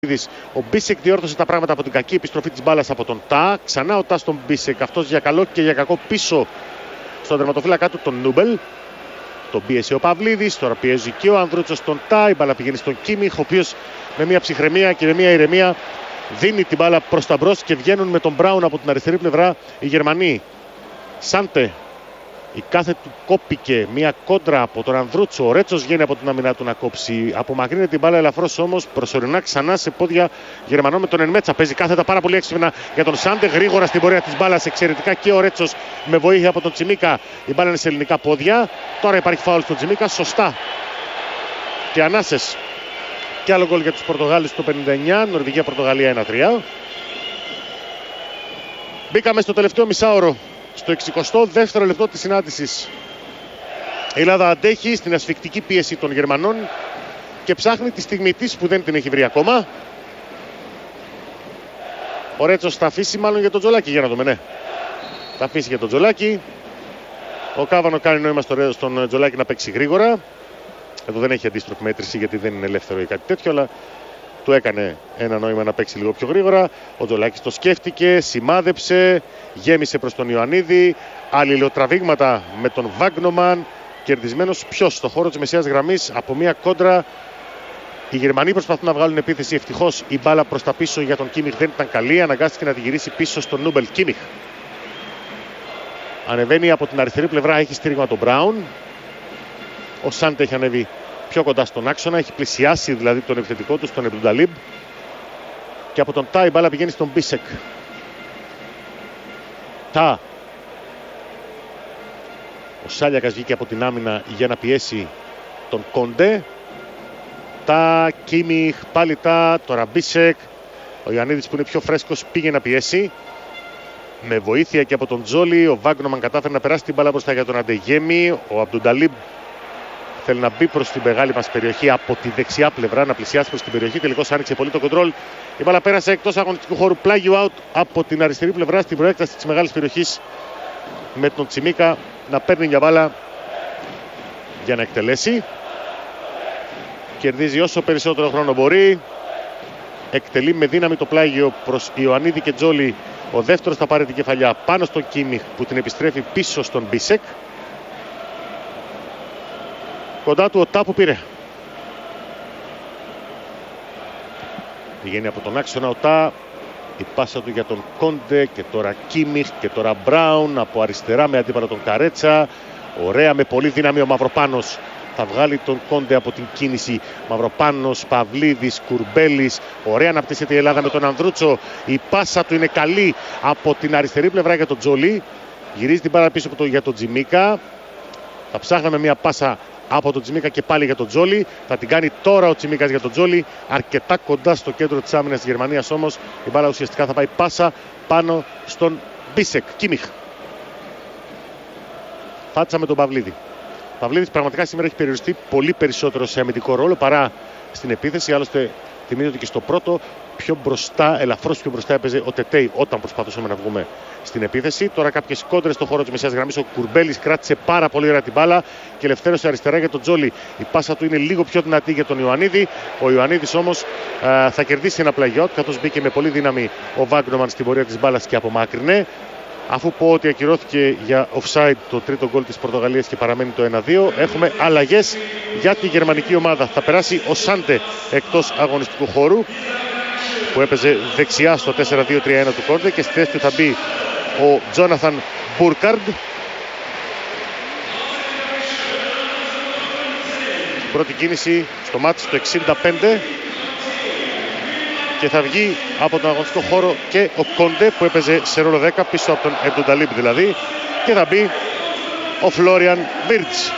Ο Μπίσεκ διόρθωσε τα πράγματα από την κακή επιστροφή της μπάλας από τον Τα. Ξανά ο Τα στον Μπίσεκ, αυτός για καλό και για κακό πίσω στον τερματοφύλακα του, τον Νούμπελ. Τον πίεσε ο Παυλίδης, τώρα πιέζει και ο Ανδρούτσος στον Τα. Η μπάλα πηγαίνει στον Κίμιχ, ο οποίος με μια ψυχραιμία και με μια ηρεμία δίνει την μπάλα προς τα μπρος και βγαίνουν με τον Μπράουν από την αριστερή πλευρά οι Γερμανοί. Σάντε, η κάθε του κόπηκε μια κόντρα από τον Ανδρούτσο. Ο Ρέτσος βγαίνει από την αμυνά του να κόψει. Απομακρύνεται την μπάλα ελαφρώς όμως προσωρινά ξανά σε πόδια Γερμανών με τον Ενμέτσα. Παίζει κάθετα πάρα πολύ έξυπνα για τον Σάντε. Γρήγορα στην πορεία της μπάλας εξαιρετικά και ο Ρέτσος με βοήθεια από τον Τσιμίκα. Η μπάλα είναι σε ελληνικά πόδια. Τώρα υπάρχει φάουλ στον Τσιμίκα. Σωστά. Και ανάσες. Και άλλο γκολ για τους Πορτογάλους το 59. Νορβηγία-Πορτογαλία 1-3. Μπήκαμε στο τελευταίο μισάωρο. Στο 62ο λεπτό της συνάντησης. Η Ελλάδα αντέχει στην ασφικτική πίεση των Γερμανών και ψάχνει τη στιγμή της που δεν την έχει βρει ακόμα. Ο Ρέτσος θα αφήσει μάλλον για τον Τζολάκη, για να δούμε, ναι. Θα αφήσει για τον Τζολάκη. Ο Κάβανο κάνει νόημα στον Τζολάκη να παίξει γρήγορα. Εδώ δεν έχει αντίστροφη μέτρηση γιατί δεν είναι ελεύθερο ή κάτι τέτοιο, αλλά του έκανε ένα νόημα να παίξει λίγο πιο γρήγορα. Ο Τζολάκης το σκέφτηκε, σημάδεψε, γέμισε προς τον Ιωαννίδη. Αλληλοτραβήγματα με τον Βάγνομαν. Κερδισμένος ποιος στο χώρο της μεσαίας γραμμής από μια κόντρα. Οι Γερμανοί προσπαθούν να βγάλουν επίθεση. Ευτυχώς η μπάλα προς τα πίσω για τον Κίμιχ δεν ήταν καλή. Αναγκάστηκε να τη γυρίσει πίσω στον Νούμπελ. Κίμιχ ανεβαίνει από την αριστερή πλευρά, έχει στήριγμα τον Μπράουν. Ο Σάντε έχει ανέβει πιο κοντά στον άξονα, έχει πλησιάσει δηλαδή τον επιθετικό του, στον Αμπτουνταλίμπ. Και από τον Τα η μπάλα πηγαίνει στον Μπίσεκ. Τα. Ο Σάλιακας βγήκε από την άμυνα για να πιέσει τον Κόντε. Τα, Κίμιχ, πάλι Τα, τώρα Μπίσεκ. Ο Ιωαννίδης που είναι πιο φρέσκος πήγε να πιέσει. Με βοήθεια και από τον Τζόλι, ο Βάγνομαν κατάφερε να περάσει την μπάλα μπροστά για τον Αντεγέμι. Ο Αμπτουνταλίμπ θέλει να μπει προς την μεγάλη μας περιοχή από τη δεξιά πλευρά, να πλησιάσει προς την περιοχή. Τελικώς άνοιξε πολύ το κοντρόλ. Η μπάλα πέρασε εκτός αγωνιστικού χώρου. Πλάγιο out από την αριστερή πλευρά στην προέκταση της μεγάλης περιοχής. Με τον Τσιμίκα να παίρνει μια μπάλα για να εκτελέσει. Κερδίζει όσο περισσότερο χρόνο μπορεί. Εκτελεί με δύναμη το πλάγιο προς Ιωαννίδη και Τζόλι. Ο δεύτερος θα πάρει την κεφαλιά πάνω στον Κίμιχ που την επιστρέφει πίσω στον Μπίσεκ. Κοντά του ο Τα που πήρε. Πηγαίνει από τον άξονα ο Τα. Η πάσα του για τον Κόντε και τώρα Κίμιχ και τώρα Μπράουν από αριστερά με αντίπαλο τον Καρέτσα. Ωραία με πολύ δύναμη ο Μαυροπάνος. Θα βγάλει τον Κόντε από την κίνηση. Μαυροπάνος, Παυλίδης, Κουρμπέλης. Ωραία αναπτύσσεται η Ελλάδα με τον Ανδρούτσο. Η πάσα του είναι καλή από την αριστερή πλευρά για τον Τζολί. Γυρίζει την μπάλα πίσω για τον Τζιμίκα. Θα ψάχναμε μια πάσα από τον Τσιμίκα και πάλι για τον Τζόλι. Θα την κάνει τώρα ο Τσιμίκας για τον Τζόλι. Αρκετά κοντά στο κέντρο της άμυνας της Γερμανίας όμως. Η μπάλα ουσιαστικά θα πάει πάσα πάνω στον Μπίσεκ. Κίμιχ. Φάτσα με τον Παυλίδη. Ο Παυλίδης πραγματικά σήμερα έχει περιοριστεί πολύ περισσότερο σε αμυντικό ρόλο παρά στην επίθεση. Άλλωστε θυμίζω ότι και στο πρώτο πιο μπροστά, ελαφρώς πιο μπροστά έπαιζε ο Τετέι όταν προσπαθούσαμε να βγούμε στην επίθεση. Τώρα κάποιες κόντρες στο χώρο της μεσαίας γραμμής. Ο Κουρμπέλης κράτησε πάρα πολύ ωραία την μπάλα και ελευθέρωσε αριστερά για τον Τζόλι. Η πάσα του είναι λίγο πιο δυνατή για τον Ιωαννίδη. Ο Ιωαννίδης όμως θα κερδίσει ένα πλάγιο καθώς μπήκε με πολύ δύναμη ο Βάγνομαν στην πορεία της μπάλας και απομάκρυνε. Αφού πω ότι ακυρώθηκε για offside το τρίτο γκολ της Πορτογαλίας και παραμένει το 1-2, έχουμε αλλαγές για τη γερμανική ομάδα. Θα περάσει ο Σάντε εκτός αγωνιστικού χώρου που έπαιζε δεξιά στο 4-2-3-1 του Κόντε και στη θέση του θα μπει ο Τζόναθαν Μπούρκαρντ. Πρώτη κίνηση στο μάτς το 65 και θα βγει από τον αγωνιστικό χώρο και ο Κόντε που έπαιζε σε ρόλο 10 πίσω από τον Αμπτουνταλίμπ δηλαδή και θα μπει ο Φλόριαν Βίρτς.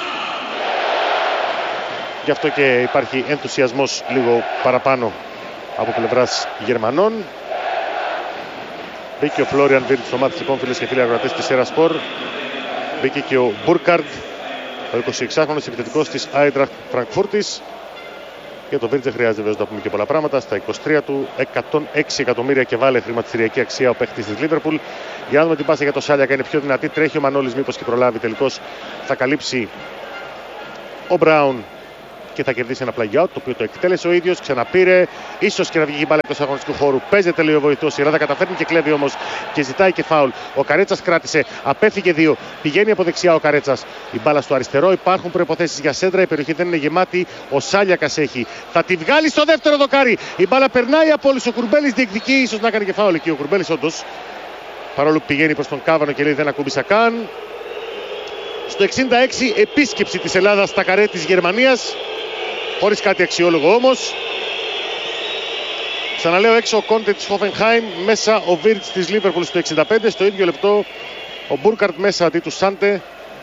Γι' αυτό και υπάρχει ενθουσιασμός λίγο παραπάνω από πλευράς Γερμανών. Μπήκε ο Φλόριαν Βίρτς στο μάτι λοιπόν, φίλες και φίλοι αγροατές της Σέρα Σπορ. Μπήκε και ο Μπούρκαρντ, ο 26χρονος επιθετικός της Άιντραχτ Φραγκφούρτης. Για τον Βίρτς δεν χρειάζεται βέβαια να πούμε και πολλά πράγματα. Στα 23 του 106 εκατομμύρια και βάλε χρηματιστηριακή αξία ο παίχτης της Λίβερπουλ. Για να δούμε την πάσα για το Σάλιακα, είναι πιο δυνατή. Τρέχει ο Μανώλης, μήπως και προλάβει. Τελικώς θα καλύψει ο Μπράουν και θα κερδίσει ένα πλάγιο out, το οποίο το εκτέλεσε ο ίδιος, ξαναπήρε, ίσως και να βγει η μπάλα εκτός αγωνιστικού χώρου. Παίζεται, λέει ο βοηθός, η Ελλάδα καταφέρνει και κλέβει όμως και ζητάει και φάουλ. Ο Καρέτσας κράτησε, απέφυγε 2, πηγαίνει από δεξιά ο Καρέτσας. Η μπάλα στο αριστερό, υπάρχουν προϋποθέσεις για σέντρα, η περιοχή δεν είναι γεμάτη. Ο Σάλιακας έχει, θα τη βγάλει στο δεύτερο δοκάρι. Η μπάλα περνάει από όλους, ο Κουρμπέλης διεκδικεί, ίσως να κάνει και φάουλ εκεί ο Κουρμπέλης όντως. Παρόλο που πηγαίνει προς τον Κάβανο και λέει δεν ακούμπησα καν. Στο 66 επίσκεψη της Ελλάδας στα καρέ της Γερμανίας, χωρίς κάτι αξιόλογο όμως. Ξαναλέω, έξω ο Κόντε της Χόφενχάιμ, μέσα ο Βίρτς της Λίβερπουλ στο 65. Στο ίδιο λεπτό ο Μπούρκαρτ μέσα αντί του Σάντε.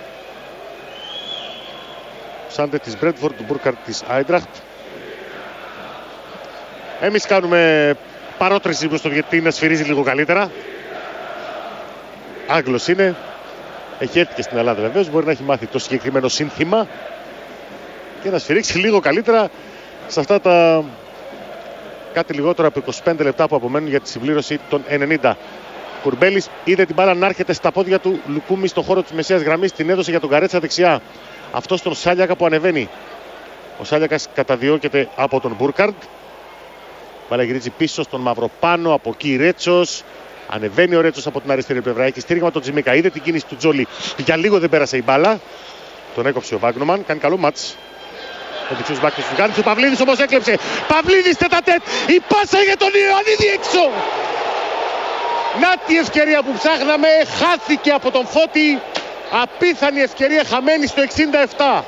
Σάντε της Μπρέντφορντ, του Μπούρκαρτ της Άιντραχτ. Εμείς κάνουμε παρότριση προς το διαιτητή να σφυρίζει λίγο καλύτερα. Άγγλος είναι. Έχει έρθει και στην Ελλάδα βεβαίως. Μπορεί να έχει μάθει το συγκεκριμένο σύνθημα και να σφυρίξει λίγο καλύτερα σε αυτά τα κάτι λιγότερο από 25 λεπτά που απομένουν για τη συμπλήρωση των 90. Κουρμπέλης είδε την μπάλα να έρχεται στα πόδια του Λουκούμι στον χώρο της μεσαίας γραμμής. Την έδωσε για τον Καρέτσα δεξιά. Αυτό στον Σάλιακα που ανεβαίνει. Ο Σάλιακας καταδιώκεται από τον Μπούρκαρντ. Μπάλα γυρίζει πίσω στον Μαυροπάνο. Από εκεί Ρέτσος. Ανεβαίνει ο Ρέτσος από την αριστερή πλευρά. Έχει στήριγμα τον Τζιμίκα. Είδε την κίνηση του Τζόλι. Για λίγο δεν πέρασε η μπάλα. Τον έκοψε ο Βάγνομαν. Κάνει καλό μάτς. Ο δεξιός μπάκ του Φουγάνης. Ο Παυλίδης όμως έκλεψε. Παυλίδης τετατέτ. Η πάσα για τον Ιωαννίδη έξω. Να τη ευκαιρία που ψάχναμε. Χάθηκε από τον Φώτη. Απίθανη ευκαιρία χαμένη στο 67.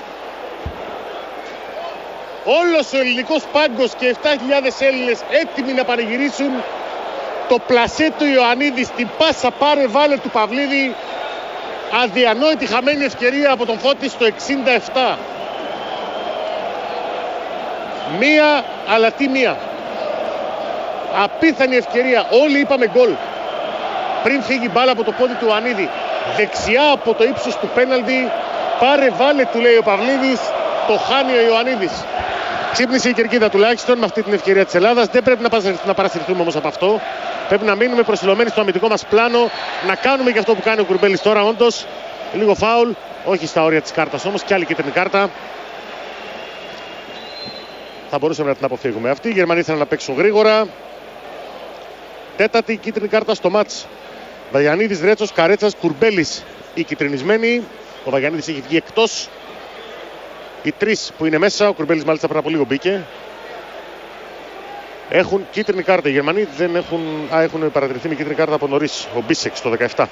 Όλος ο ελληνικός πάγκος και 7.000 Έλληνες έτοιμοι να πανηγυρίσουν το πλασέ του Ιωαννίδη στην πάσα πάρε βάλε του Παυλίδη. Αδιανόητη χαμένη ευκαιρία από τον Φώτη στο 67. Μία, αλλά τι μία. Απίθανη ευκαιρία. Όλοι είπαμε γκολ. Πριν φύγει μπάλα από το πόδι του Ιωαννίδη. Δεξιά από το ύψος του πέναλτι. Πάρε βάλε του λέει ο Παυλίδης. Το χάνει ο Ιωαννίδης. Ξύπνησε η κερκίδα τουλάχιστον με αυτή την ευκαιρία της Ελλάδας. Δεν πρέπει να παρασυρθούμε όμως από αυτό. Πρέπει να μείνουμε προσιλωμένοι στο αμυντικό μας πλάνο. Να κάνουμε και αυτό που κάνει ο Κουρμπέλης τώρα. Όντως λίγο φάουλ. Όχι στα όρια της κάρτας όμως. Και άλλη κίτρινη κάρτα. Θα μπορούσαμε να την αποφύγουμε αυτή. Οι Γερμανοί ήθελαν να παίξουν γρήγορα. Τέταρτη κίτρινη κάρτα στο μάτς. Βαγιανίδης, Ρέτσος, Καρέτσας, Κουρμπέλης οι κυτρινισμένοι. Ο Βαγιανίδης έχει βγει εκτός. Οι τρεις που είναι μέσα, ο Κουρμπέλης μάλιστα πριν από λίγο μπήκε. Έχουν κίτρινη κάρτα. Οι Γερμανοί δεν έχουν παρατηρηθεί με κίτρινη κάρτα από νωρίς. Ο Μπίσεκ στο 17.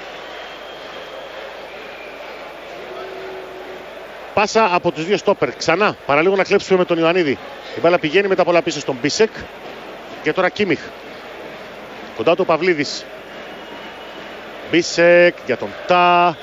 Πάσα από τους δύο στόπερ. Ξανά παραλίγο να κλέψουμε με τον Ιωαννίδη. Η μπάλα πηγαίνει μετά πολλά πίσω στον Μπίσεκ. Και τώρα Κίμιχ. Κοντά του ο Παυλίδης. Μπίσεκ για τον Τά.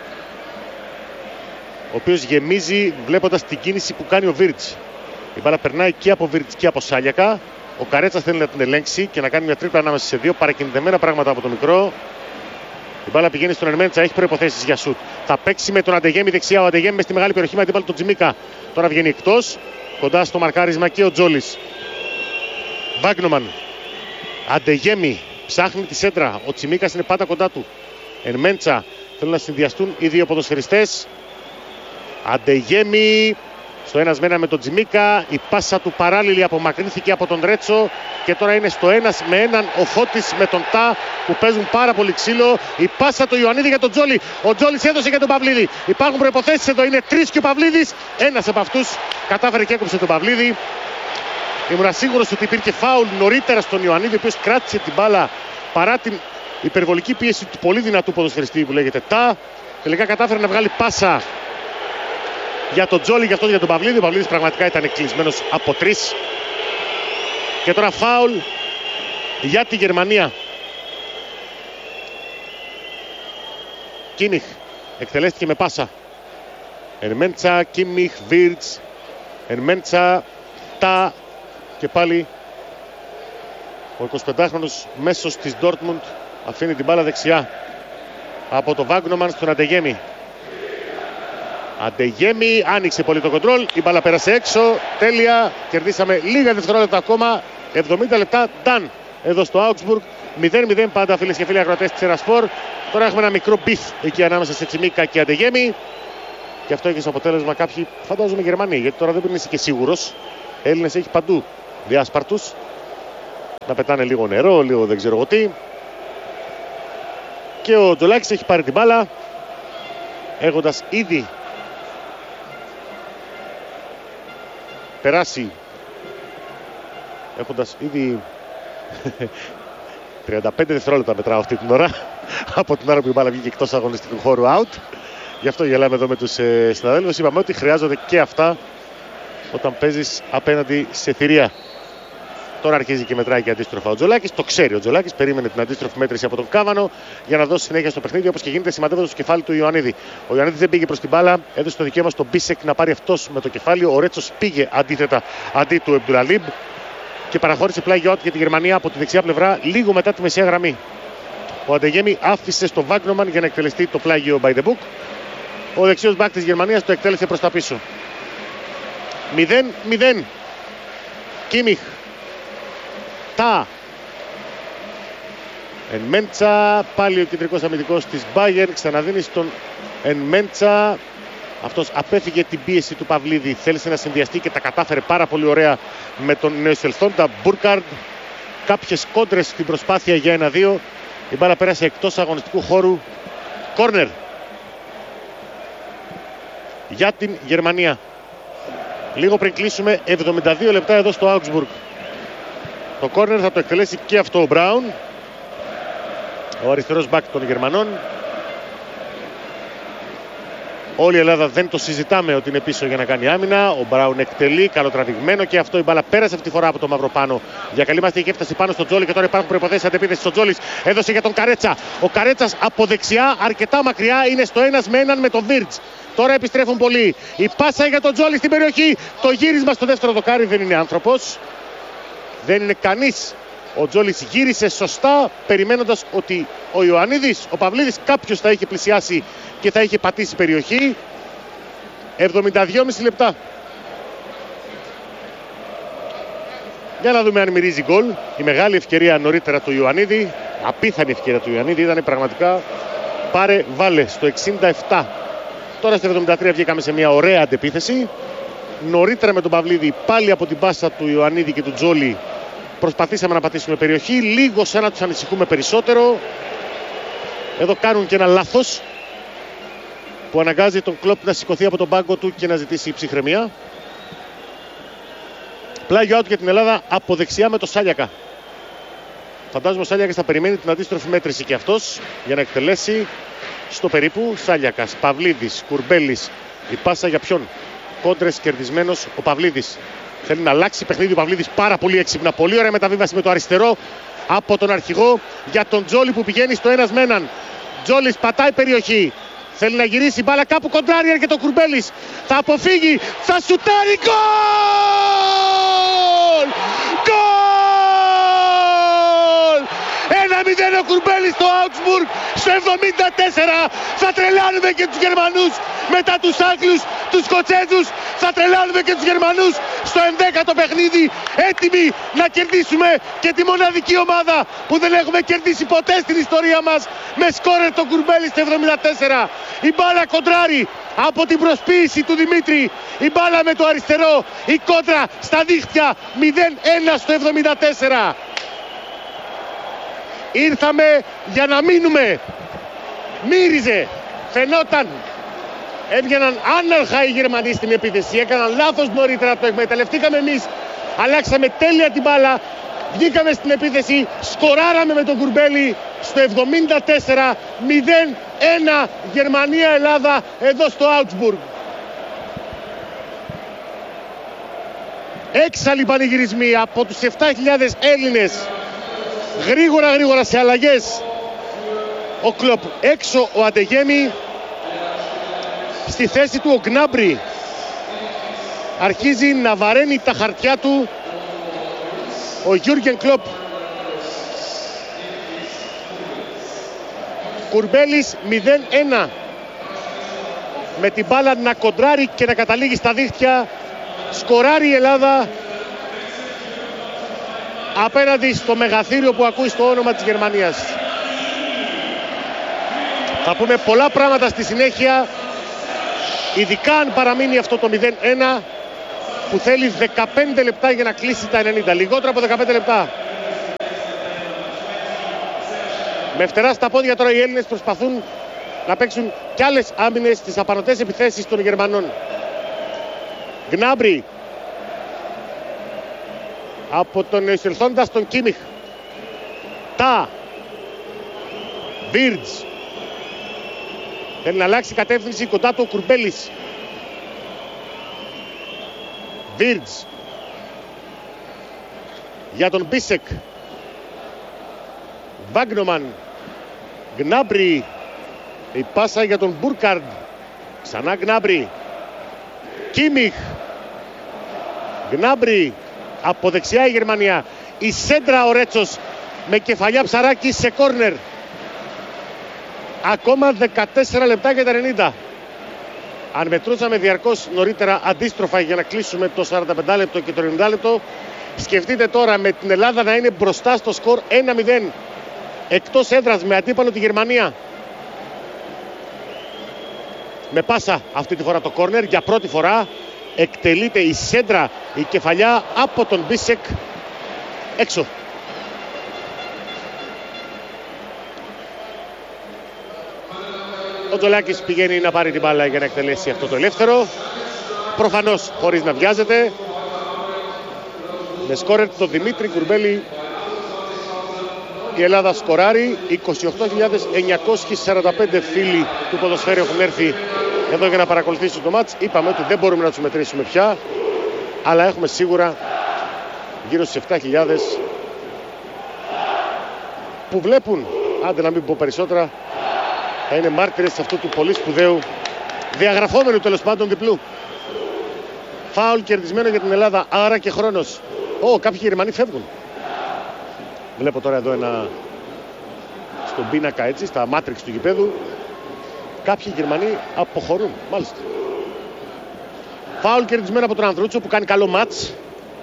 Ο οποίος γεμίζει βλέποντας την κίνηση που κάνει ο Βίρτς. Η μπάλα περνάει και από Βίρτς και από Σάλιακα. Ο Καρέτσας θέλει να την ελέγξει και να κάνει μια τρίπλα ανάμεσα σε δύο παρακινδεμένα πράγματα από το μικρό. Η μπάλα πηγαίνει στον Ερμέντσα, έχει προϋποθέσεις για σουτ. Θα παίξει με τον Αντεγέμι δεξιά. Ο Αντεγέμι με στη μεγάλη περιοχή με αντίπαλο τον Τζιμίκα. Τώρα βγαίνει εκτός. Κοντά στο μαρκάρισμα και ο Τζόλης. Βάγνομαν. Αντεγέμι ψάχνει τη σέντρα. Ο Τσιμίκας είναι πάντα κοντά του. Ερμέντσα. Θέλουν να συνδυαστούν οι δύο ποδοσφαιριστές. Αντεγέμι στο ένας με ένα με τον Τζιμίκα. Η πάσα του παράλληλη απομακρύνθηκε από τον Ρέτσο. Και τώρα είναι στο ένας με έναν ο Φώτης με τον Τά που παίζουν πάρα πολύ ξύλο. Η πάσα του Ιωαννίδη για τον Τζόλι. Ο Τζόλις έδωσε για τον Παυλίδη. Υπάρχουν προϋποθέσεις εδώ. Είναι τρεις και ο Παυλίδης. Ένας από αυτούς κατάφερε και έκοψε τον Παυλίδη. Ήμουν σίγουρος ότι υπήρχε φάουλ νωρίτερα στον Ιωαννίδη, ο οποίος κράτησε την μπάλα παρά την υπερβολική πίεση του πολύ δυνατού ποδοσφαιριστή που λέγεται Τά. Τελικά κατάφερε να βγάλει πάσα για τον Τζόλι, για αυτό για τον Παυλίδη. Ο Παυλίδης πραγματικά ήταν κλεισμένος από τρεις. Και τώρα φάουλ για τη Γερμανία. Κίμιχ εκτελέστηκε με πάσα. Ερμέντσα, Κίμιχ, Βίρτς. Ερμέντσα, Τά. Και πάλι ο 25χρονος μέσος της Ντόρτμουντ αφήνει την μπάλα δεξιά από το Βάγνομαν στον Αντεγέμι. Αντεγέμι άνοιξε πολύ το κοντρόλ. Η μπάλα πέρασε έξω. Τέλεια. Κερδίσαμε λίγα δευτερόλεπτα ακόμα. 70 λεπτά. Done. Εδώ στο Augsburg. 0-0 πάντα φίλες και φίλοι ακροατές της Ερασπορ. Τώρα έχουμε ένα μικρό μπιφ εκεί ανάμεσα σε Τσιμίκα και Αντεγέμι. Και αυτό έχει ως αποτέλεσμα κάποιοι, φαντάζομαι, Γερμανοί, γιατί τώρα δεν είσαι και σίγουρος. Έλληνες έχει παντού διάσπαρτους. Να πετάνε λίγο νερό, λίγο δεν ξέρω εγώ τι. Και ο Τζολάκης έχει πάρει την μπάλα, έχοντας ήδη περάσει, έχοντας ήδη 35 δευτερόλεπτα μετράω αυτή την ώρα από την ώρα που η μπάλα βγήκε εκτός αγωνιστικού χώρου out. Γι' αυτό γελάμε εδώ με τους συναδέλφους. Είπαμε ότι χρειάζονται και αυτά όταν παίζεις απέναντι σε θηρία. Τώρα αρχίζει και μετράει και αντίστροφα ο Τζολάκης. Το ξέρει ο Τζολάκης. Περίμενε την αντίστροφη μέτρηση από τον Κάβανο για να δώσει συνέχεια στο παιχνίδι, όπως και γίνεται σημαντεύοντας το κεφάλι του Ιωαννίδη. Ο Ιωαννίδης δεν πήγε προς την μπάλα. Έδωσε το δικαίωμα στον Μπίσεκ να πάρει αυτός με το κεφάλι. Ο Ρέτσος πήγε αντίθετα αντί του Εμπτουλαλίμπ και παραχώρησε πλάγιο out για τη Γερμανία από τη δεξιά πλευρά λίγο μετά τη μεσαία γραμμή. Ο Αντεγέμι άφησε στο Βάγκνομαν για να εκτελεστεί το πλάγιο by the book. Ο δεξιός μπακ της Γερμανίας το εκτέλεσε προς τα πίσω. 0-0. Κίμιχ. Τα. Ενμέντσα. Πάλι ο κεντρικός αμυντικός της Bayern. Ξαναδίνει στον Ενμέντσα. Αυτός απέφυγε την πίεση του Παυλίδη. Θέλησε να συνδυαστεί και τα κατάφερε πάρα πολύ ωραία με τον νεοεισελθόντα Μπούρκαρντ. Κάποιες κόντρες στην προσπάθεια για 1-2. Η μπάλα πέρασε εκτός αγωνιστικού χώρου. Κόρνερ για την Γερμανία. Λίγο πριν κλείσουμε 72 λεπτά εδώ στο Augsburg. Το κόρνερ θα το εκτελέσει και αυτό ο Μπράουν, ο αριστερός μπακ των Γερμανών. Όλη η Ελλάδα δεν το συζητάμε ότι είναι πίσω για να κάνει άμυνα. Ο Μπράουν εκτελεί, καλοτραβηγμένο και αυτό. Η μπάλα πέρασε αυτή τη φορά από το Μαυροπάνο. Για καλή μας τύχη έφτασε πάνω στο Τζόλι και τώρα υπάρχουν προϋποθέσεις αντεπίθεσης. Ο Τζόλις έδωσε για τον Καρέτσα. Ο Καρέτσας από δεξιά, αρκετά μακριά, είναι στο 1-1 με τον Βίρτς. Τώρα επιστρέφουν πολλοί. Η πάσα για τον Τζόλι στην περιοχή. Το γύρισμα στο δεύτερο δοκάρι, δεν είναι άνθρωπος. Δεν είναι κανείς. Ο Τζόλις γύρισε σωστά, περιμένοντας ότι ο Ιωαννίδης, ο Παυλίδης, κάποιος θα είχε πλησιάσει και θα είχε πατήσει περιοχή. 72,5 λεπτά. Για να δούμε αν μυρίζει γκολ. Η μεγάλη ευκαιρία νωρίτερα του Ιωαννίδη, απίθανη ευκαιρία του Ιωαννίδη, ήταν πραγματικά πάρε βάλε στο 67. Τώρα στο 73 βγήκαμε σε μια ωραία αντεπίθεση. Νωρίτερα με τον Παυλίδη, πάλι από την πάσα του Ιωαννίδη και του Τζόλι, προσπαθήσαμε να πατήσουμε περιοχή. Λίγο σαν να τους ανησυχούμε περισσότερο. Εδώ κάνουν και ένα λάθος που αναγκάζει τον Κλοπ να σηκωθεί από τον πάγκο του και να ζητήσει ψυχραιμία. Πλάγιο out για την Ελλάδα από δεξιά με το Σάλιακα. Φαντάζομαι ο Σάλιακας θα περιμένει την αντίστροφη μέτρηση και αυτός για να εκτελέσει στο περίπου. Σάλιακας, Παυλίδης, Κουρμπέλης. Η πάσα για ποιον? Κόντρες, κερδισμένος ο Παυλίδης. Θέλει να αλλάξει παιχνίδι ο Παυλίδης πάρα πολύ έξυπνα. Πολύ ωραία μεταβίβαση με το αριστερό από τον αρχηγό για τον Τζόλι που πηγαίνει στο 1-1. Τζόλις πατάει περιοχή. Θέλει να γυρίσει μπάλα κάπου, κοντράρει και το Κουρμπέλης. Θα αποφύγει, θα σουτάρει, γκολ! Γκολ! 1-0 ο Κουρμπέλης στο Augsburg στο 74. Θα τρελάνουμε και τους Γερμανούς μετά τους Άγγλους, τους Σκοτσέζους. Θα τρελάνουμε και τους Γερμανούς στο 11ο παιχνίδι, έτοιμοι να κερδίσουμε και τη μοναδική ομάδα που δεν έχουμε κερδίσει ποτέ στην ιστορία μας με σκόρερ τον Κουρμπέλη στο 74. Η μπάλα κοντράρει από την προσποίηση του Δημήτρη. Η μπάλα με το αριστερό, η κόντρα στα δίχτυα. 0-1 στο 74. Ήρθαμε για να μείνουμε. Μύριζε, φαινόταν. Έβγαιναν άναρχα οι Γερμανοί στην επίθεση. Έκαναν λάθος νωρίτερα, το εκμεταλλευτήκαμε εμείς. Αλλάξαμε τέλεια την μπάλα. Βγήκαμε στην επίθεση. Σκοράραμε με τον Κουρμπέλη στο 74. 0-1 Γερμανία-Ελλάδα εδώ στο Augsburg. Έξαλλοι πανηγυρισμοί από τους 7.000 Έλληνες. Γρήγορα σε αλλαγές. Ο Κλοπ έξω, ο Αντεγέμι. Στη θέση του ο Γκνάμπρι. Αρχίζει να βαραίνει τα χαρτιά του ο Γιούργεν Κλοπ. Κουρμπέλης 0-1. Με την μπάλα να κοντράρει και να καταλήγει στα δίχτυα. Σκοράρει η Ελλάδα απέναντι στο μεγαθύριο που ακούει στο όνομα της Γερμανίας. Θα πούμε πολλά πράγματα στη συνέχεια. Ειδικά αν παραμείνει αυτό το 0-1 που θέλει 15 λεπτά για να κλείσει τα 90. Λιγότερο από 15 λεπτά. Με φτερά στα πόδια τώρα οι Έλληνες προσπαθούν να παίξουν κι άλλες άμυνες στις απανωτές επιθέσεις των Γερμανών. Γκνάμπρι από τον εισελθόντα στον Κίμιχ. Τα Βίρτζ θέλει να αλλάξει κατεύθυνση, κοντά του ο Κουρμπέλης. Βίρτζ για τον Μπίσεκ. Βάγνομαν. Γκνάμπρι. Η πάσα για τον Μπούρκαρντ. Ξανά Γκνάμπρι. Κίμιχ. Γκνάμπρι. Από δεξιά η Γερμανία. Η σέντρα ο Ρέτσος με κεφαλιά Ψαράκη σε κόρνερ. Ακόμα 14 λεπτά για τα 90. Αν μετρούσαμε διαρκώς νωρίτερα αντίστροφα για να κλείσουμε το 45 λεπτό και το 90 λεπτό, σκεφτείτε τώρα με την Ελλάδα να είναι μπροστά στο σκορ 1-0 εκτός έδρας με αντίπαλο τη Γερμανία. Με πάσα αυτή τη φορά το κόρνερ, για πρώτη φορά εκτελείται η σέντρα, η κεφαλιά από τον Μπίσεκ έξω. Ο Τζολάκης πηγαίνει να πάρει την μπάλα για να εκτελέσει αυτό το ελεύθερο. Προφανώς χωρίς να βιάζεται. Με σκόρερ τον Δημήτρη Κουρμπέλη η Ελλάδα σκοράρει. 28.945 φίλοι του ποδοσφαίρου έχουν έρθει εδώ για να παρακολουθήσουν το μάτς. Είπαμε ότι δεν μπορούμε να τους μετρήσουμε πια, αλλά έχουμε σίγουρα γύρω στις 7.000 που βλέπουν, άντε να μην πω περισσότερα, θα είναι μάρτυρες αυτού του πολύ σπουδαίου διαγραφόμενου τέλος πάντων διπλού. Φάουλ κερδισμένο για την Ελλάδα, άρα και χρόνος. Κάποιοι Γερμανοί φεύγουν. Βλέπω τώρα εδώ ένα στον πίνακα έτσι, στα μάτριξ του γηπέδου. Κάποιοι Γερμανοί αποχωρούν, μάλιστα. Φάουλ κερδισμένο από τον Ανδρούτσο που κάνει καλό μάτς.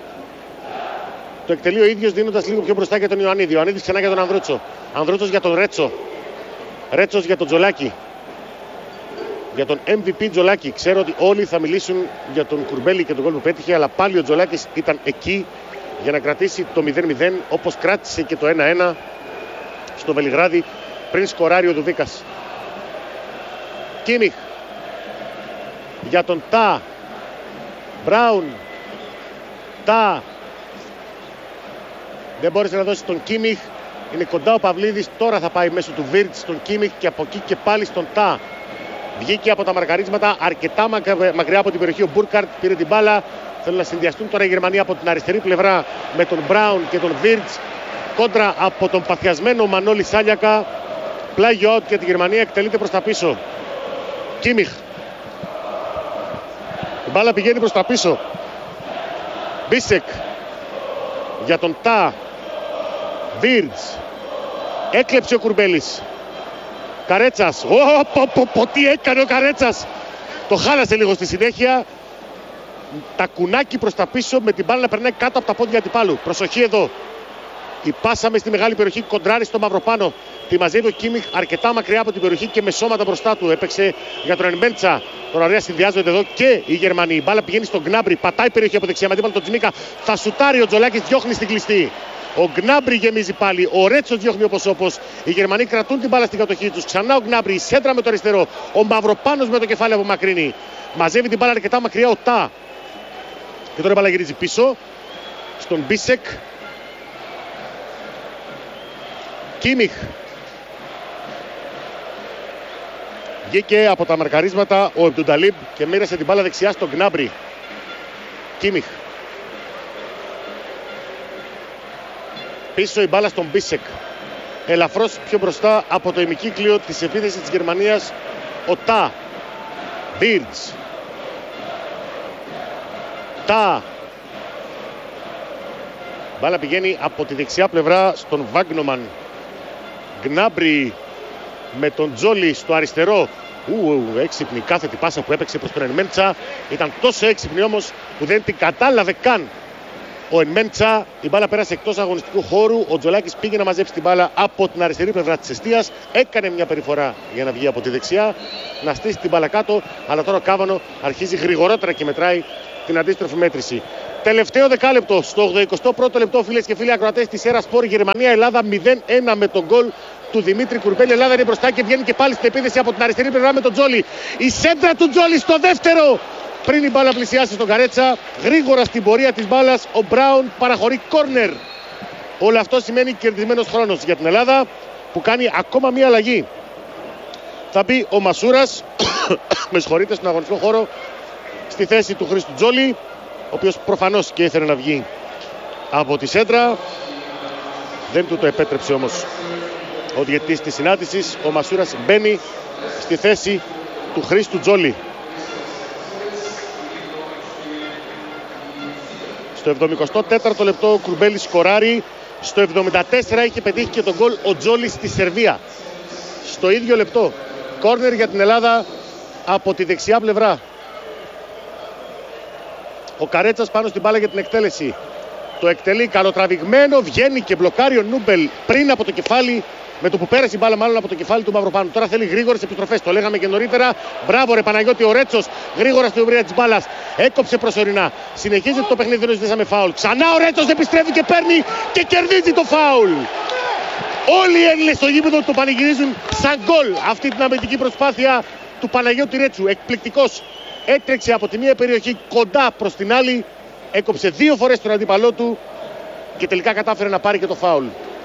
Το εκτελεί ο ίδιος δίνοντας λίγο πιο μπροστά για τον Ιωαννίδη. Ιωαννίδης ξανά για τον Ανδρούτσο. Ανδρούτσος για τον Ρέτσο. Ρέτσος για τον Τζολάκη. Για τον MVP Τζολάκη. Ξέρω ότι όλοι θα μιλήσουν για τον Κουρμπέλη και τον γκολ που πέτυχε, αλλά πάλι ο Τζολάκης ήταν εκεί για να κρατήσει το 0-0, όπως κράτησε και το 1-1 στο Βελιγράδι πριν σκοράρει ο Δουδίκας. Κίμιχ για τον Τα. Μπράουν. Τα. Δεν μπόρεσε να δώσει τον Κίμιχ. Είναι κοντά ο Παυλίδης. Τώρα θα πάει μέσω του Βίρτς στον Κίμιχ και από εκεί και πάλι στον Τα. Βγήκε από τα μαρκαρίσματα αρκετά μακριά από την περιοχή. Ο Μπούρκαρντ πήρε την μπάλα. Θέλουν να συνδυαστούν τώρα οι Γερμανοί από την αριστερή πλευρά με τον Μπράουν και τον Βίρτς. Κόντρα από τον παθιασμένο Μανώλη Σάλιακα. Πλάγιο out και τη Γερμανία εκτελείται προς τα πίσω. Κίμιχ. Η μπάλα πηγαίνει προς τα πίσω. Μπίσεκ για τον Τα. Βίρτς. Έκλεψε ο Κουρμπέλης. Καρέτσας. Τι έκανε ο Καρέτσας. Το χάλασε λίγο στη συνέχεια. Τα κουνάκι προς τα πίσω με την μπάλα να περνάει κάτω από τα πόδια αντιπάλου. Προσοχή εδώ. Η πάσα μες στη μεγάλη περιοχή, κοντράρει στο Μαυροπάνο. Τη μαζεύει ο Κίμιχ αρκετά μακριά από την περιοχή και με σώματα μπροστά του. Έπαιξε για τον Ενμπέντσα. Τώρα ωραία συνδυάζονται εδώ και οι Γερμανοί. Η μπάλα πηγαίνει στον Γκνάμπρι. Πατάει περιοχή από δεξιά με αντίπαλο τον Τσιμίκα. Θα σουτάρει ο Τζολάκης, διώχνει στην κλειστή. Ο Γκνάμπρι γεμίζει πάλι. Ο Ρέτσος διώχνει όπως. Οι Γερμανοί κρατούν την μπάλα στην κατοχή τους. Ξανά ο Γκνάμπρι. Η σέντρα με το αριστερό. Ο Μαυροπάνος με το κεφάλι απομακρύνει. Μαζεύει την μπάλα αρκετά μακριά ο Τα. Και τώρα η μπάλα γυρίζει πίσω στον Μπίσεκ. Κίμιχ. Βγήκε από τα μαρκαρίσματα ο Εμπτουνταλίμπ και μοίρασε την μπάλα δεξιά στον Γκνάμπρι. Κίμιχ. Πίσω η μπάλα στον Μπίσεκ. Ελαφρώς πιο μπροστά από το ημικύκλιο της επίθεσης της Γερμανίας ο Τα. Βίρτς. Τα. Μπάλα πηγαίνει από τη δεξιά πλευρά στον Βάγνομαν. Γκνάμπρι με τον Τζόλι στο αριστερό. Έξυπνη κάθετη πάσα που έπαιξε προς τον Ενμέντσα. Ήταν τόσο έξυπνη όμως που δεν την κατάλαβε καν ο Ενμέντσα. Η μπάλα πέρασε εκτός αγωνιστικού χώρου. Ο Τζολάκης πήγε να μαζέψει την μπάλα από την αριστερή πλευρά της εστίας. Έκανε μια περιφορά για να βγει από τη δεξιά, να στήσει την μπάλα κάτω. Αλλά τώρα ο Κάβανο αρχίζει γρηγορότερα και μετράει την αντίστροφη μέτρηση. Τελευταίο δεκάλεπτο, στο 81ο λεπτό, φίλες και φίλοι ακροατές της Έρα Σπορ, Γερμανία-Ελλάδα 0-1 με τον γκολ του Δημήτρη Κουρμπέλη. Η Ελλάδα είναι μπροστά και βγαίνει και πάλι στην επίθεση από την αριστερή πλευρά με τον Τζόλι. Η σέντρα του Τζόλι στο δεύτερο. Πριν η μπάλα πλησιάσει στον Καρέτσα, γρήγορα στην πορεία της μπάλας, ο Μπράουν παραχωρεί κόρνερ. Όλο αυτό σημαίνει κερδισμένος χρόνος για την Ελλάδα, που κάνει ακόμα μία αλλαγή. Θα μπει ο Μασούρας, με συγχωρείτε, στον αγωνιστικό χώρο, στη θέση του Χρήστου Τζόλι, ο οποίος προφανώς και ήθελε να βγει από τη σέντρα. Δεν του το επέτρεψε όμως ο διαιτητής της συνάντησης. Ο Μασούρας μπαίνει στη θέση του Χρήστου Τζόλι. Στο 74ο λεπτό ο Κουρμπέλης σκοράρει. Στο 74 είχε πετύχει και τον γκολ ο Τζόλι στη Σερβία. Στο ίδιο λεπτό. Κόρνερ για την Ελλάδα από τη δεξιά πλευρά. Ο Καρέτσας πάνω στην μπάλα για την εκτέλεση. Το εκτελεί καλοτραβηγμένο, βγαίνει και μπλοκάρει ο Νούμπελ πριν από το κεφάλι. Με το που πέρασε η μπάλα, μάλλον από το κεφάλι του Μαυροπάνου. Τώρα θέλει γρήγορες επιστροφές. Το λέγαμε και νωρίτερα. Μπράβο, ρε Παναγιώτη, ο Ρέτσος γρήγορα στην ευρεία της μπάλας. Έκοψε προσωρινά. Συνεχίζεται το παιχνίδι, δεν ζητήσαμε φάουλ. Ξανά ο Ρέτσος επιστρέφει και παίρνει και κερδίζει το φάουλ. Όλοι οι Έλληνες στο γήπεδο το πανηγυρίζουν σαν γκολ αυτή την αμυντική προσπάθεια του Παναγιώτη Ρέτσου. Εκπληκτικός. Έτρεξε από τη μία περιοχή κοντά προς την άλλη. Έκοψε 2 φορές τον αντίπαλό του και τελικά κατάφερε να πάρει και το φάουλ.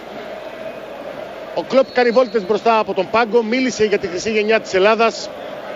Ο Κλοπ κάνει βόλτες μπροστά από τον πάγκο, μίλησε για τη χρυσή γενιά της Ελλάδας.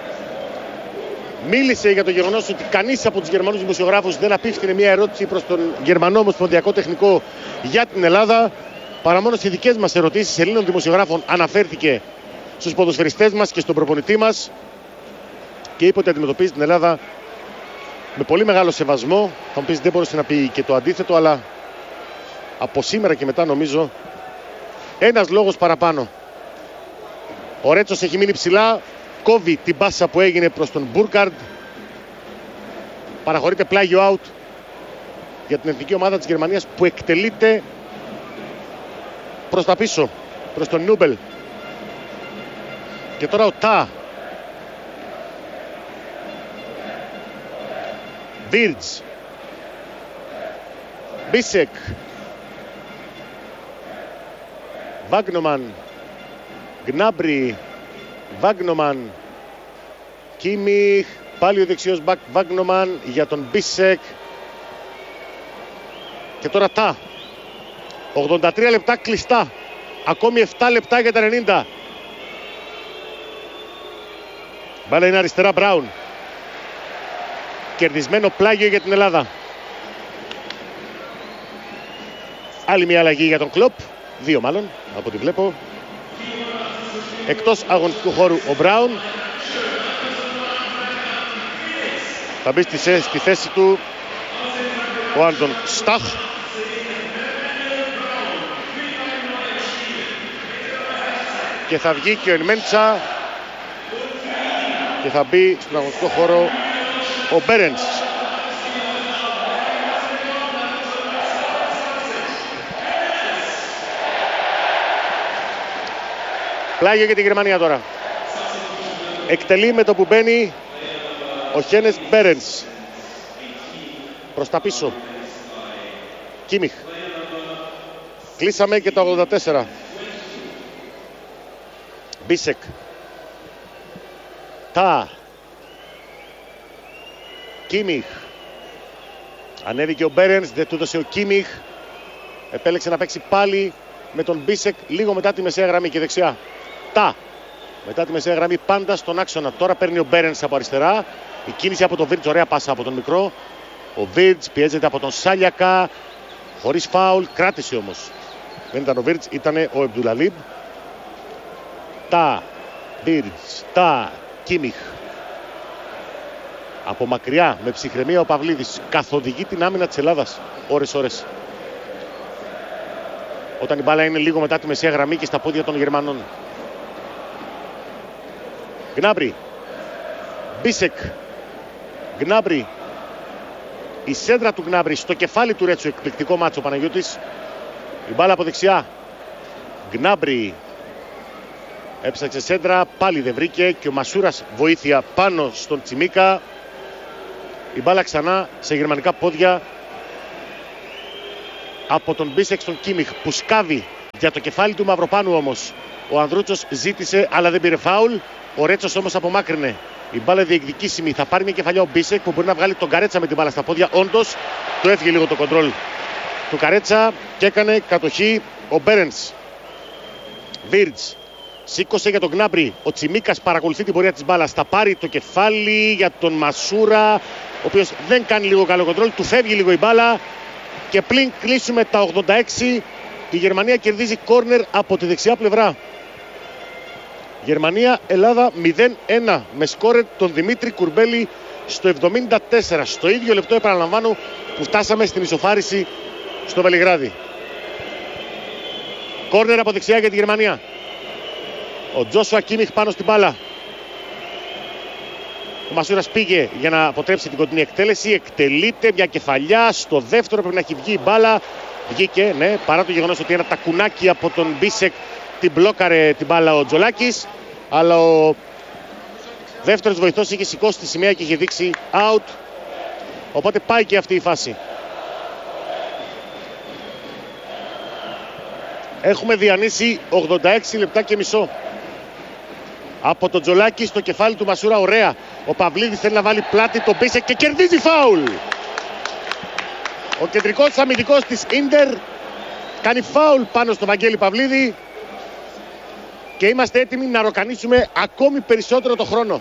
Μίλησε για το γεγονός ότι κανείς από τους Γερμανούς δημοσιογράφους δεν απίφθινε μια ερώτηση προς τον Γερμανό Ομοσπονδιακό Τεχνικό για την Ελλάδα. Παρά μόνο στις δικές μας ερωτήσεις Ελλήνων δημοσιογράφων αναφέρθηκε στους ποδοσφαιριστές μας και στον προπονητή μας και είπε ότι αντιμετωπίζει την Ελλάδα με πολύ μεγάλο σεβασμό. Θα μου πεις, δεν μπορούσε να πει και το αντίθετο, αλλά από σήμερα και μετά νομίζω ένας λόγος παραπάνω. Ο Ρέτσος έχει μείνει ψηλά, κόβει την πάσα που έγινε προς τον Μπούρκαρντ. Παραχωρείται πλάγιο out για την εθνική ομάδα της Γερμανίας που εκτελείται προς τα πίσω, προς τον Νούμπελ. Και τώρα ο Τά. Βίρτζ. Μπίσεκ. Βάγνομαν. Γκνάμπρι. Βάγνομαν. Κίμιχ. Πάλι ο δεξιός μπακ Βάγνομαν για τον Μπίσεκ. Και τώρα Τά. 83 λεπτά κλειστά. Ακόμη 7 λεπτά για τα 90. Μπάλα είναι αριστερά, Μπράουν. Κερδισμένο πλάγιο για την Ελλάδα. Άλλη μια αλλαγή για τον Κλοπ. 2 μάλλον, από ό,τι βλέπω. Εκτός αγωνιστικού χώρου ο Μπράουν. Θα μπει στη θέση του ο Άντων Σταχ. Και θα βγει και ο Ενμέντσα. Και θα μπει στον αγωνιστικό χώρο ο Μπέρενς. Πλάγιο για τη Γερμανία τώρα. Εκτελεί με το που μπαίνει ο Χένες Μπέρενς. Προς τα πίσω. Κίμιχ. Κλείσαμε και το 84. Μπίσεκ. Τά. Κίμιχ. Ανέβηκε ο Μπέρενς, δεν του έδωσε ο Κίμιχ. Επέλεξε να παίξει πάλι με τον Μπίσεκ λίγο μετά τη μεσαία γραμμή και δεξιά. Τά. Μετά τη μεσαία γραμμή πάντα στον άξονα. Τώρα παίρνει ο Μπέρενς από αριστερά. Η κίνηση από τον Βίρτς, ωραία πάσα από τον μικρό. Ο Βίρτς πιέζεται από τον Σάλιακα. Χωρίς φάουλ, κράτησε όμως. Δεν ήταν ο Βίρτς, ήταν ο Εμπτουλαλίμπ. Τά. Βίρτς. Τά. Κίμιχ. Από μακριά, με ψυχραιμία ο Παυλίδης καθοδηγεί την άμυνα της Ελλάδας ώρες. Όταν η μπάλα είναι λίγο μετά τη μεσαία γραμμή και στα πόδια των Γερμανών. Γκνάμπρι. Μπίσεκ. Γκνάμπρι. Η σέντρα του Γκνάμπρη στο κεφάλι του Ρέτσου. Εκπληκτικό μάτσο ο Παναγιώτης. Η μπάλα από δεξιά. Γκνάμπρη έψαξε σέντρα, πάλι δεν βρήκε και ο Μασούρας βοήθεια πάνω στον Τσιμίκα. Η μπάλα ξανά σε γερμανικά πόδια από τον Μπίσεκ στον Κίμιχ που σκάβει για το κεφάλι του Μαυροπάνου όμως. Ο Ανδρούτσος ζήτησε αλλά δεν πήρε φάουλ. Ο Ρέτσος όμως απομάκρυνε. Η μπάλα διεκδικήσιμη. Θα πάρει μια κεφαλιά ο Μπίσεκ που μπορεί να βγάλει τον Καρέτσα με την μπάλα στα πόδια. Όντως του έφυγε λίγο το κοντρόλ του Καρέτσα και έκανε κατοχή ο Μπέρενς. Βίρτς σήκωσε για τον Γκνάμπρη. Ο Τσιμίκας παρακολουθεί την πορεία της μπάλας. Θα πάρει το κεφάλι για τον Μασούρα, ο οποίος δεν κάνει λίγο καλό κοντρόλ. Του φεύγει λίγο η μπάλα. Και πλην κλείσουμε τα 86, η Γερμανία κερδίζει κόρνερ από τη δεξιά πλευρά. Γερμανία-Ελλάδα 0-1 με σκόρερ τον Δημήτρη Κουρμπέλη στο 74. Στο ίδιο λεπτό, επαναλαμβάνω, που φτάσαμε στην ισοφάριση στο Βελιγράδι. Κόρνερ από δεξιά για τη Γερμανία. Ο Τζόσουα Κίμιχ πάνω στην μπάλα. Ο Μασούρας πήγε για να αποτρέψει την κοντινή εκτέλεση. Εκτελείται μια κεφαλιά. Στο δεύτερο πρέπει να έχει βγει η μπάλα. Βγήκε, ναι, παρά το γεγονός ότι ένα τακουνάκι από τον Μπίσεκ την μπλόκαρε την μπάλα ο Τζολάκης. Αλλά ο δεύτερος βοηθός είχε σηκώσει τη σημαία και είχε δείξει out. Οπότε πάει και αυτή η φάση. Έχουμε διανύσει 86 λεπτά και μισό. Από τον Τζολάκη στο κεφάλι του Μασούρα, ωραία. Ο Παυλίδης θέλει να βάλει πλάτη τον Μπίσεκ και κερδίζει φάουλ. Ο κεντρικός αμυντικός της Ίντερ κάνει φάουλ πάνω στο Βαγγέλη Παυλίδη και είμαστε έτοιμοι να ροκανίσουμε ακόμη περισσότερο το χρόνο.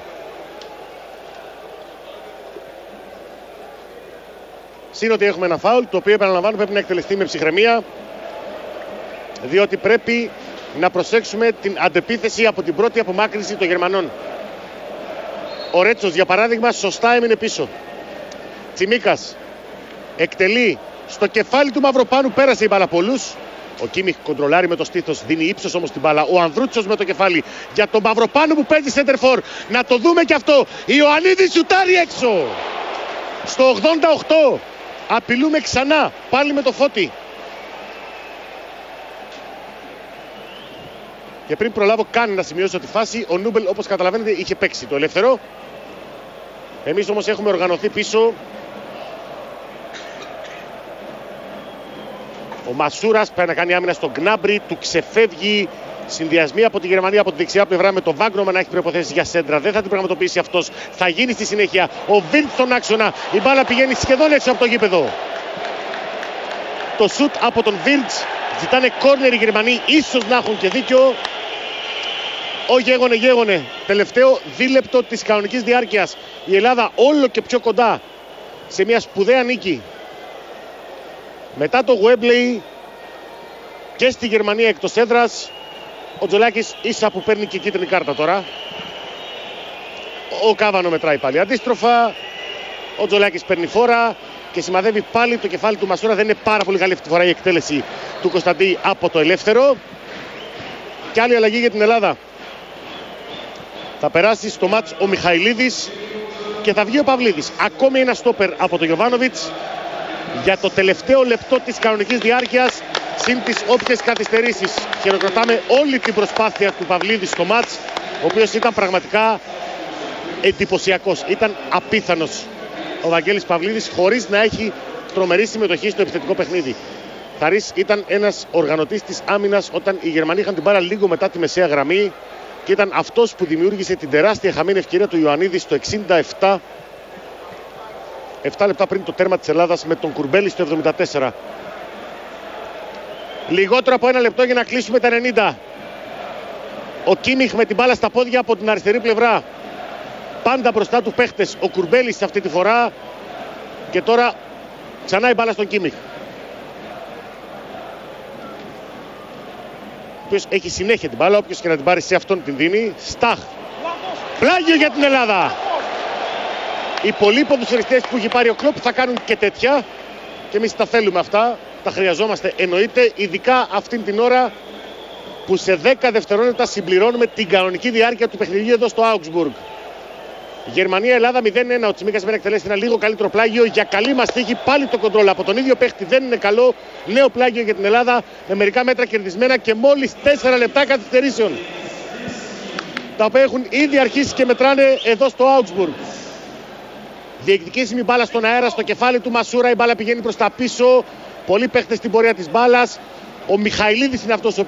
Συν ότι έχουμε ένα φάουλ, το οποίο επαναλαμβάνω πρέπει να εκτελεστεί με ψυχραιμία, διότι πρέπει να προσέξουμε την αντεπίθεση από την πρώτη απομάκρυνση των Γερμανών. Ο Ρέτσος, για παράδειγμα, σωστά έμεινε πίσω. Τσιμίκας εκτελεί στο κεφάλι του Μαυροπάνου, πέρασε η μπάλα πολλούς. Ο Κίμιχ κοντρολάρει με το στήθος, δίνει ύψος όμως την μπάλα. Ο Ανδρούτσος με το κεφάλι για τον Μαυροπάνου που παίζει σέντερφορ. Να το δούμε και αυτό. Ιωαννίδης σουτάρει έξω. Στο 88 απειλούμε ξανά, πάλι με το Φώτη. Και πριν προλάβω καν να σημειώσω τη φάση, ο Νούμπελ, όπως καταλαβαίνετε, είχε παίξει το ελεύθερο. Εμείς όμως έχουμε οργανωθεί πίσω. Ο Μασούρας πάει να κάνει άμυνα στον Γκνάμπρη, του ξεφεύγει. Συνδυασμοί από τη Γερμανία από τη δεξιά πλευρά με τον Βάγκνομαν να έχει προϋποθέσεις για σέντρα. Δεν θα την πραγματοποιήσει αυτός. Θα γίνει στη συνέχεια. Ο Βίρτ στον άξονα. Η μπάλα πηγαίνει σχεδόν έξω από το γήπεδο. Το σουτ από τον Βίρτ. Ζητάνε κόρνερ οι Γερμανοί. Ίσως να έχουν και δίκιο. Ο γέγονε. Τελευταίο δίλεπτο της κανονικής διάρκειας. Η Ελλάδα όλο και πιο κοντά σε μια σπουδαία νίκη. Μετά το Γουέμπλεϊ και στη Γερμανία εκτός έδρας. Ο Τζολάκης ίσα που παίρνει και κίτρινη κάρτα τώρα. Ο Κάβανο μετράει πάλι αντίστροφα. Ο Τζολάκης παίρνει φόρα και σημαδεύει πάλι το κεφάλι του Μασούρα. Δεν είναι πάρα πολύ καλή αυτή τη φορά η εκτέλεση του Κωνσταντή από το ελεύθερο. Και άλλη αλλαγή για την Ελλάδα. Θα περάσει στο μάτς ο Μιχαηλίδης και θα βγει ο Παυλίδης. Ακόμη ένα στόπερ από τον Γιοβάνοβιτς για το τελευταίο λεπτό της κανονικής διάρκειας, συν τις όποιες καθυστερήσεις. Χειροκροτάμε όλη την προσπάθεια του Παυλίδη στο μάτς, ο οποίος ήταν πραγματικά εντυπωσιακός. Ήταν απίθανος ο Βαγγέλης Παυλίδης χωρίς να έχει τρομερή συμμετοχή στο επιθετικό παιχνίδι. Θαρής ήταν ένας οργανωτής της άμυνας όταν οι Γερμανοί είχαν την μπάλα λίγο μετά τη μεσαία γραμμή και ήταν αυτός που δημιούργησε την τεράστια χαμένη ευκαιρία του Ιωαννίδη στο 67. 7 λεπτά πριν το τέρμα της Ελλάδας με τον Κουρμπέλη στο 74. Λιγότερο από ένα λεπτό για να κλείσουμε τα 90. Ο Κίμιχ με την μπάλα στα πόδια από την αριστερή πλευρά. Πάντα μπροστά του παίχτες. Ο Κουρμπέλης αυτή τη φορά. Και τώρα ξανά η μπάλα στον Κίμιχ, ο οποίος έχει συνέχεια την μπάλα. Όποιος και να την πάρει σε αυτόν την δίνει. Σταχ. Πλάγιο για την Ελλάδα. Οι πολλοί ποδοσφαιριστές που έχει πάρει ο Κλοπ θα κάνουν και τέτοια. Και εμείς τα θέλουμε αυτά. Τα χρειαζόμαστε εννοείται. Ειδικά αυτήν την ώρα που σε 10 δευτερόλεπτα συμπληρώνουμε την κανονική διάρκεια του παιχνιδιού εδώ στο Augsburg. Γερμανία-Ελλάδα 0-1. Ο Τσιμίκας πρέπει να εκτελέσει ένα λίγο καλύτερο πλάγιο για καλή μας τύχη. Πάλι το κοντρόλ από τον ίδιο παίχτη δεν είναι καλό. Νέο πλάγιο για την Ελλάδα με μερικά μέτρα κερδισμένα και μόλις 4 λεπτά καθυστερήσεων. Τα οποία έχουν ήδη αρχίσει και μετράνε εδώ στο Augsburg. Διεκδικήσιμη μπάλα στον αέρα, στο κεφάλι του Μασούρα. Η μπάλα πηγαίνει προς τα πίσω. Πολλοί παίχτες στην πορεία της μπάλας. Ο Μιχαηλίδης είναι αυτός ο